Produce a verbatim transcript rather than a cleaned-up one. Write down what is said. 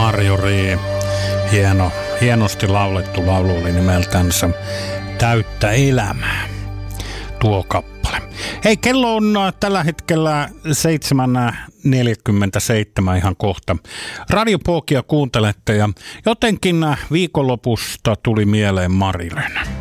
Marjorie. Hieno, hienosti laulettu laulu oli nimeltänsä Täyttä elämää. Tuo kappale. Hei, kello on tällä hetkellä seitsemän neljäkymmentäseitsemän ihan kohta. Radio Pookia kuuntelette ja jotenkin viikonlopusta tuli mieleen Marilyn.